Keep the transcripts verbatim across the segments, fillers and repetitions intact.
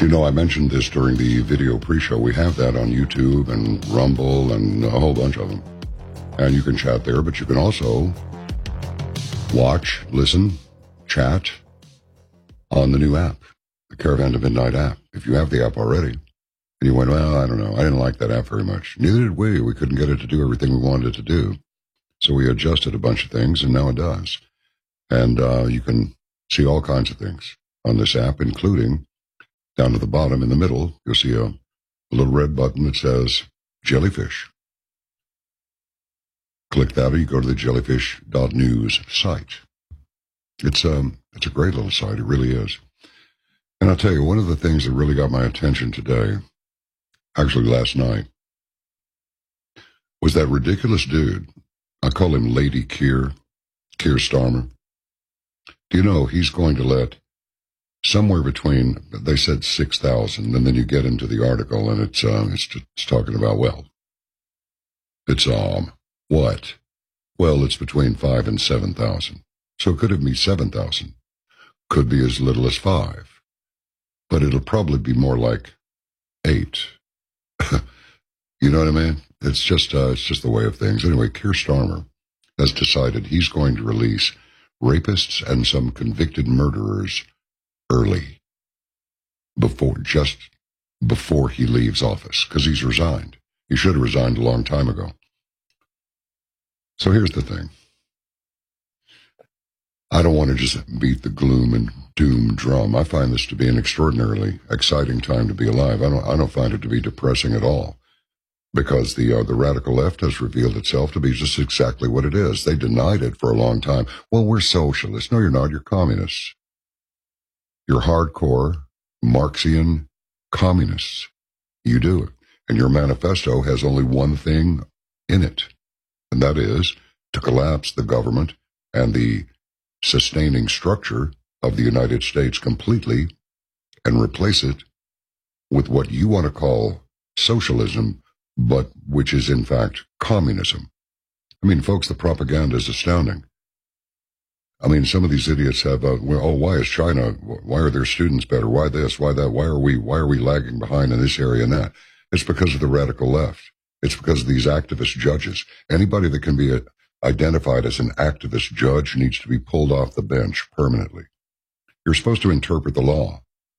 You know, I mentioned this during the video pre-show. We have that on YouTube and Rumble and a whole bunch of them. And you can chat there, but you can also watch, listen, chat on the new app, the Caravan to Midnight app. If you have the app already, and you went, well, I don't know, I didn't like that app very much. Neither did we. We couldn't get it to do everything we wanted it to do. So we adjusted a bunch of things, and now it does. And uh, you can see all kinds of things on this app, including down to the bottom in the middle, you'll see a, a little red button that says Jellyfish. Click that, or you go to the jellyfish dot news site. It's, um, it's a great little site. It really is. And I'll tell you, one of the things that really got my attention today, actually last night, was that ridiculous dude. I call him Lady Keir, Keir Starmer. Do you know he's going to let somewhere between, they said six thousand, and then you get into the article, and it's uh, it's, it's talking about, well, it's, um, what? Well, it's between five and seven thousand. So it could have been seven thousand. Could be as little as five. But it'll probably be more like eight. You know what I mean? It's just, uh, it's just the way of things. Anyway, Keir Starmer has decided he's going to release rapists and some convicted murderers early, before just before he leaves office, because he's resigned. He should have resigned a long time ago. So here's the thing. I don't want to just beat the gloom and doom drum. I find this to be an extraordinarily exciting time to be alive. I don't. I don't find it to be depressing at all, because the uh, the radical left has revealed itself to be just exactly what it is. They denied it for a long time. Well, we're socialists. No, you're not. You're communists. You're hardcore Marxian communists. You do it. And your manifesto has only one thing in it, and that is to collapse the government and the sustaining structure of the United States completely and replace it with what you want to call socialism, but which is in fact communism. I mean, folks, the propaganda is astounding. I mean, some of these idiots have, uh, well, oh, why is China, why are their students better? Why this, why that? Why are we, why are we lagging behind in this area and that? It's because of the radical left. It's because of these activist judges. Anybody that can be a, identified as an activist judge needs to be pulled off the bench permanently. You're supposed to interpret the law,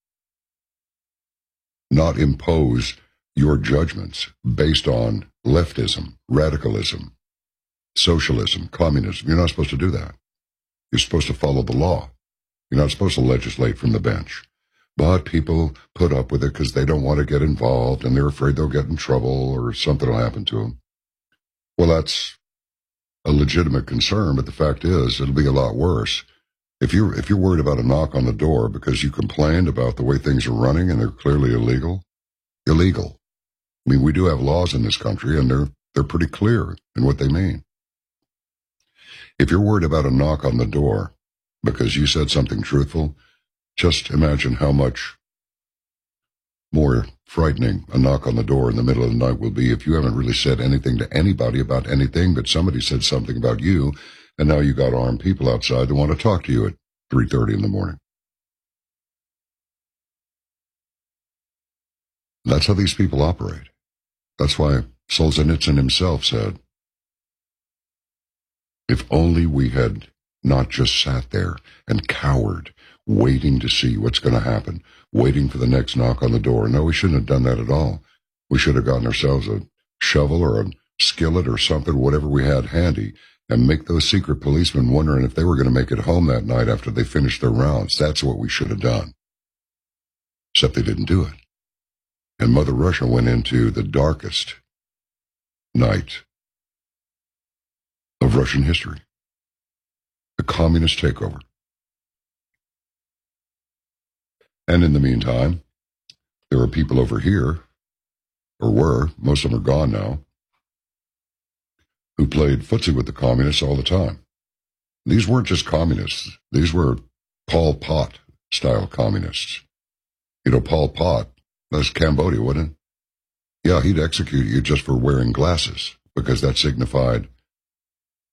not impose your judgments based on leftism, radicalism, socialism, communism. You're not supposed to do that. You're supposed to follow the law. You're not supposed to legislate from the bench. But people put up with it because they don't want to get involved and they're afraid they'll get in trouble or something will happen to them. Well, that's a legitimate concern, but the fact is it'll be a lot worse. If you're, if you're worried about a knock on the door because you complained about the way things are running and they're clearly illegal, illegal. I mean, we do have laws in this country and they're, they're pretty clear in what they mean. If you're worried about a knock on the door because you said something truthful, just imagine how much more frightening a knock on the door in the middle of the night will be if you haven't really said anything to anybody about anything, but somebody said something about you, and now you got armed people outside that want to talk to you at three thirty in the morning. That's how these people operate. That's why Solzhenitsyn himself said, if only we had not just sat there and cowered, waiting to see what's going to happen, waiting for the next knock on the door. No, we shouldn't have done that at all. We should have gotten ourselves a shovel or a skillet or something, whatever we had handy, and make those secret policemen wondering if they were going to make it home that night after they finished their rounds. That's what we should have done. Except they didn't do it. And Mother Russia went into the darkest night of Russian history. The communist takeover. And in the meantime, there are people over here, or were, most of them are gone now, who played footsie with the communists all the time. These weren't just communists. These were Pol Pot-style communists. You know, Pol Pot, that's Cambodia, wasn't it? Yeah, he'd execute you just for wearing glasses, because that signified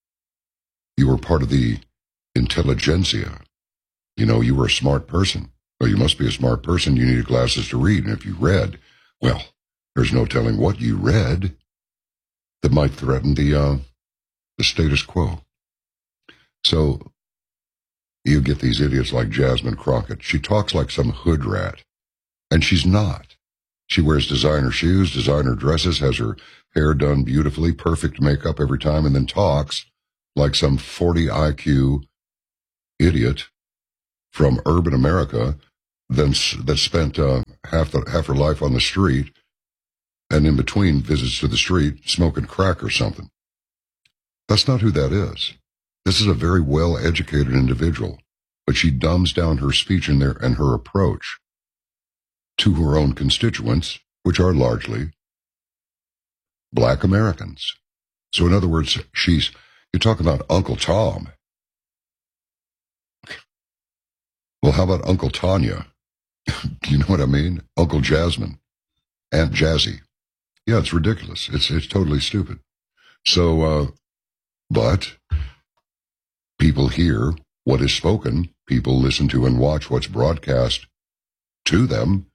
you were part of the intelligentsia. You know, you were a smart person. Well, you must be a smart person. You needed glasses to read. And if you read, well, there's no telling what you read that might threaten the, uh, the status quo. So you get these idiots like Jasmine Crockett. She talks like some hood rat, and she's not. She wears designer shoes, designer dresses, has her hair done beautifully, perfect makeup every time, and then talks like some forty I Q idiot from urban America then, that spent uh, half, the, half her life on the street, and in between visits to the street, smoking crack or something. That's not who that is. This is a very well-educated individual, but she dumbs down her speech and, their, and her approach to her own constituents, which are largely black Americans. So in other words, she's, you talk about Uncle Tom. Well, how about Uncle Tanya? You know what I mean? Uncle Jasmine. Aunt Jazzy. Yeah, it's ridiculous. It's, it's totally stupid. So, uh, but people hear what is spoken. People listen to and watch what's broadcast to them,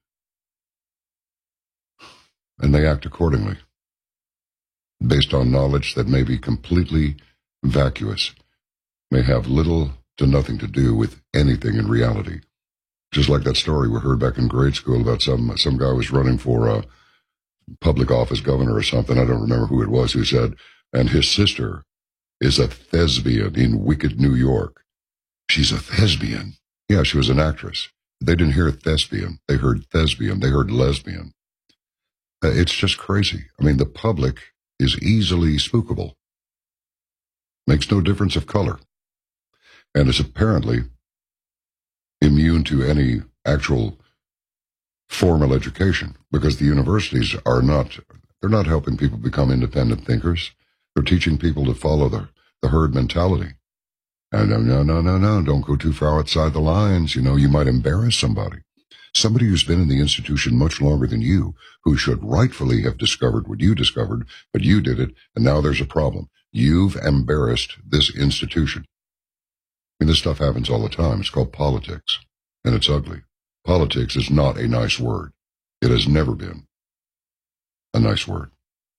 and they act accordingly, based on knowledge that may be completely vacuous, may have little to nothing to do with anything in reality. Just like that story we heard back in grade school about some some guy was running for a public office, governor or something. I don't remember who it was who said, and his sister is a thespian in wicked New York. She's a thespian. Yeah, she was an actress. They didn't hear thespian. They heard thespian. They heard lesbian. Uh, it's just crazy. I mean, the public is easily spookable. Makes no difference of color. And is apparently immune to any actual formal education, because the universities are not, they're not helping people become independent thinkers. They're teaching people to follow the, the herd mentality. And no, no, no, no, no, don't go too far outside the lines. You know, you might embarrass somebody. Somebody who's been in the institution much longer than you, who should rightfully have discovered what you discovered, but you did it, and now there's a problem. You've embarrassed this institution. I mean, this stuff happens all the time. It's called politics, and it's ugly. Politics is not a nice word. It has never been a nice word.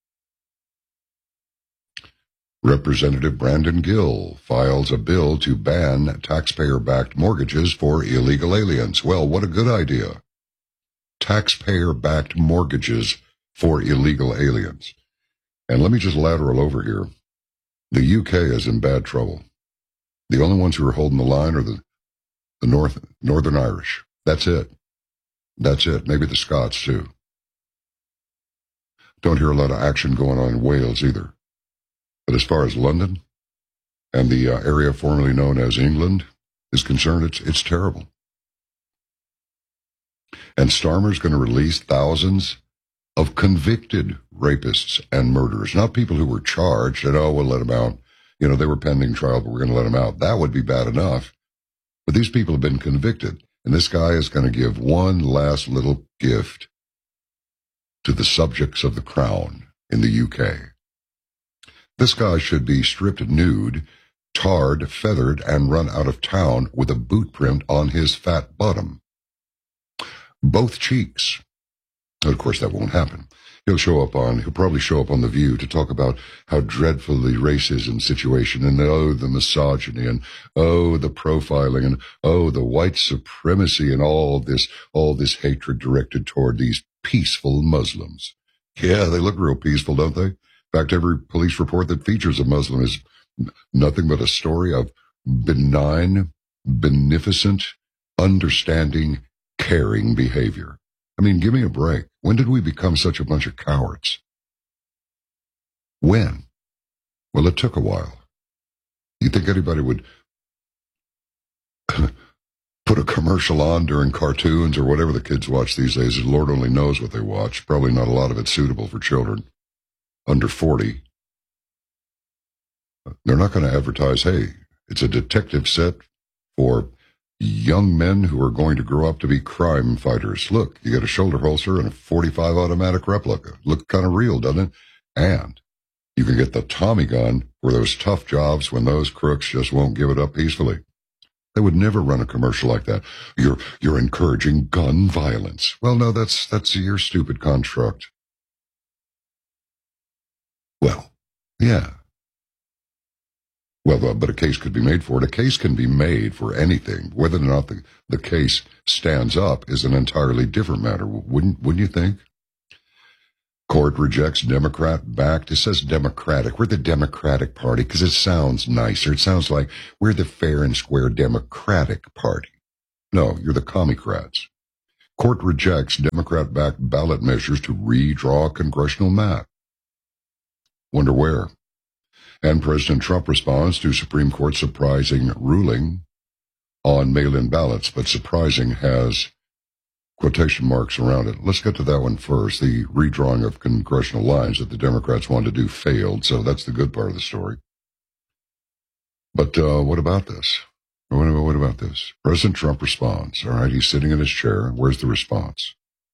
Representative Brandon Gill files a bill to ban taxpayer-backed mortgages for illegal aliens. Well, what a good idea. Taxpayer-backed mortgages for illegal aliens. And let me just lateral over here. The U K is in bad trouble. The only ones who are holding the line are the, the North, Northern Irish. That's it. That's it. Maybe the Scots, too. Don't hear a lot of action going on in Wales, either. But as far as London and the uh, area formerly known as England is concerned, it's, it's terrible. And Starmer's going to release thousands of convicted rapists and murderers, not people who were charged and, oh, we'll let them out. You know, they were pending trial, but we're going to let them out. That would be bad enough. But these people have been convicted, and this guy is going to give one last little gift to the subjects of the crown in the U K. This guy should be stripped nude, tarred, feathered, and run out of town with a boot print on his fat bottom. Both cheeks. Of course, that won't happen. He'll show up on, he'll probably show up on The View to talk about how dreadful the racism situation, and oh, the misogyny, and oh, the profiling, and oh, the white supremacy, and all this, all this hatred directed toward these peaceful Muslims. Yeah, they look real peaceful, don't they? In fact, every police report that features a Muslim is nothing but a story of benign, beneficent, understanding, caring behavior. I mean, give me a break. When did we become such a bunch of cowards? When? Well, it took a while. You think anybody would put a commercial on during cartoons or whatever the kids watch these days? The Lord only knows what they watch. Probably not a lot of it suitable for children under forty. They're not going to advertise, hey, it's a detective set for young men who are going to grow up to be crime fighters. Look, you got a shoulder holster and a forty-five automatic replica. Look kind of real, doesn't it? And you can get the Tommy gun for those tough jobs when those crooks just won't give it up peacefully. They would never run a commercial like that. You're, you're encouraging gun violence. Well, no, that's, that's your stupid construct. Well, yeah. Well, uh, but a case could be made for it. A case can be made for anything. Whether or not the, the case stands up is an entirely different matter. Wouldn't, wouldn't you think? Court rejects Democrat-backed. It says Democratic. We're the Democratic Party because it sounds nicer. It sounds like we're the fair and square Democratic Party. No, you're the Commie-crats. Court rejects Democrat-backed ballot measures to redraw a congressional map. Wonder where? And President Trump responds to Supreme Court surprising ruling on mail-in ballots, but surprising has quotation marks around it. Let's get to that one first. The redrawing of congressional lines that the Democrats wanted to do failed, so that's the good part of the story. But uh, what about this? What, what about this? President Trump responds. All right, he's sitting in his chair. Where's the response?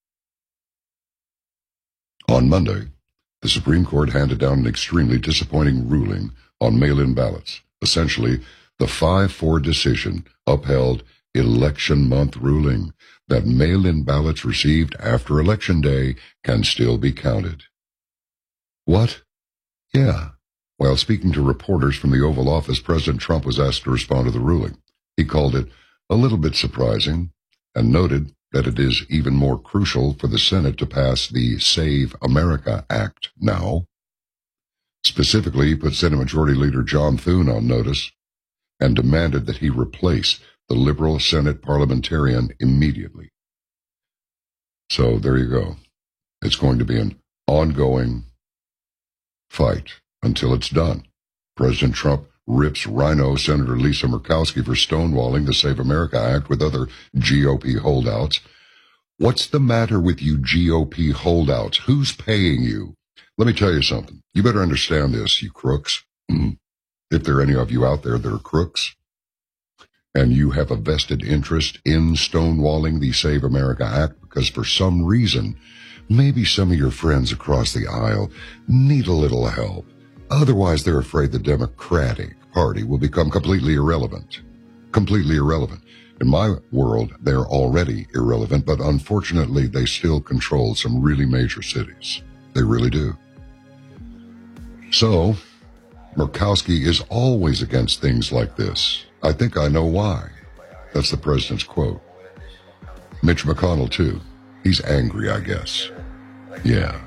On Monday, the Supreme Court handed down an extremely disappointing ruling on mail-in ballots. Essentially, the five four decision upheld election month ruling that mail-in ballots received after Election Day can still be counted. What? Yeah. While speaking to reporters from the Oval Office, President Trump was asked to respond to the ruling. He called it a little bit surprising and noted that it is even more crucial for the Senate to pass the Save America Act now. Specifically, he put Senate Majority Leader John Thune on notice and demanded that he replace the liberal Senate parliamentarian immediately. So there you go. It's going to be an ongoing fight until it's done. President Trump rips Rhino Senator Lisa Murkowski for stonewalling the Save America Act with other G O P holdouts. What's the matter with you G O P holdouts? Who's paying you? Let me tell you something. You better understand this, you crooks. If there are any of you out there that are crooks, and you have a vested interest in stonewalling the Save America Act because for some reason, maybe some of your friends across the aisle need a little help. Otherwise, they're afraid the Democratic Party will become completely irrelevant. Completely irrelevant. In my world, they're already irrelevant, but unfortunately, they still control some really major cities. They really do. So, Murkowski is always against things like this. I think I know why. That's the president's quote. Mitch McConnell, too. He's angry, I guess. Yeah.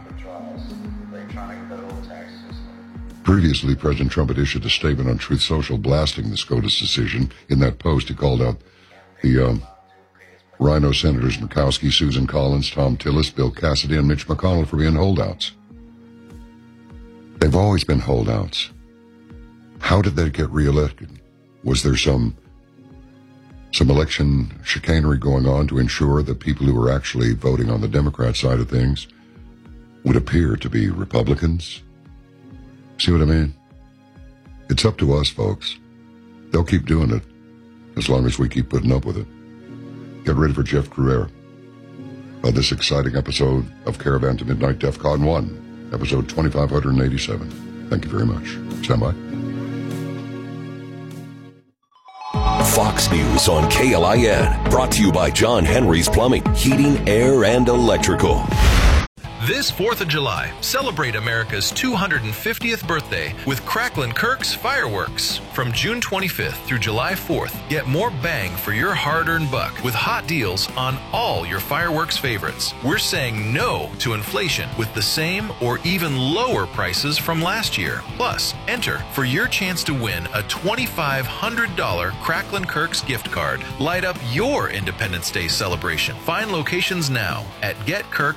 Previously, President Trump had issued a statement on Truth Social blasting the SCOTUS decision. In that post, he called out the um, Rhino Senators Murkowski, Susan Collins, Tom Tillis, Bill Cassidy, and Mitch McConnell for being holdouts. They've always been holdouts. How did they get reelected? Was there some some election chicanery going on to ensure that people who were actually voting on the Democrat side of things would appear to be Republicans? See what I mean? It's up to us, folks. They'll keep doing it as long as we keep putting up with it. Get ready for Jeff Cruera on this exciting episode of Caravan to Midnight DEFCON one, episode twenty-five eighty-seven. Thank you very much. Stand by. Fox News on K L I N, brought to you by John Henry's Plumbing, Heating, Air, and Electrical. This fourth of July, celebrate America's two hundred fiftieth birthday with Cracklin' Kirk's Fireworks. From June twenty-fifth through July fourth, get more bang for your hard-earned buck with hot deals on all your fireworks favorites. We're saying no to inflation with the same or even lower prices from last year. Plus, enter for your chance to win a twenty-five hundred dollars Cracklin' Kirk's gift card. Light up your Independence Day celebration. Find locations now at get kirk